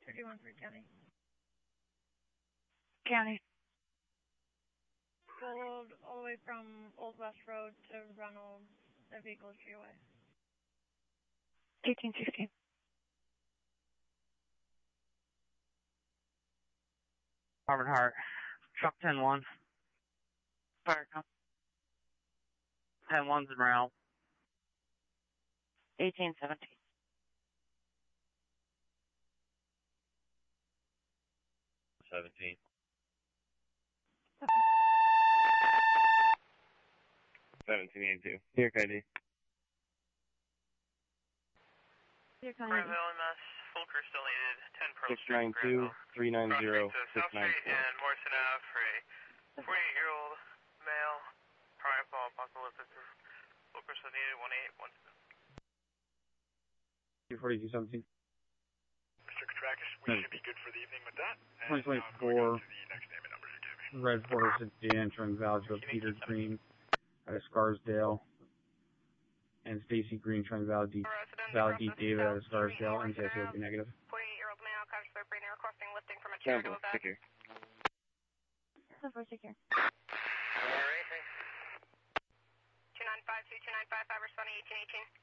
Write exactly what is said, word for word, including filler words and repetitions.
fifty-one for County. County. Followed all the way from Old West Road to Reynolds, the vehicle is freeway. eighteen sixteen. Harvard Hart. Truck ten one. Fire come. ten one's in rail. eighteen seventeen. seventeen. Okay. seventeen eighty-two. Here, K D. Here, County. Granville, Mass. Full crew still needed. ten Pearl six Street, nine two, three nine zero, Crossing to six South nine Street four. and Morrison Ave for a forty-eight-year-old male. Prior fall apocalyptic. Full crew still needed. one eight one seven. two forty-two seventeen. Mister Katrakis, we should be good for the evening with that. twenty twenty-four. Red Forest sedan entering Valley Road, Peter Green out of Scarsdale. And Stacy Green trying Valley Deep, Valley Deep David out of Scarsdale. N C S will be negative. forty-eight-year-old male, comes through Brainer, requesting lifting from a Ten chair to a four, bed. take care. ten four, take care. two nine five two two nine five, five, Sunny, eighteen eighteen.